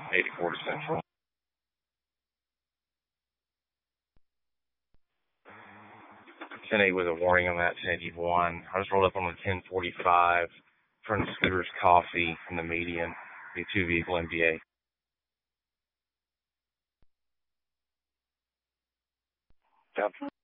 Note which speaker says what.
Speaker 1: 84 to Central. 10-8 with a warning on that, 1081. I just rolled up on the 1045 in front of Scooter's Coffee in the median, the 2-vehicle MVA.
Speaker 2: Copy.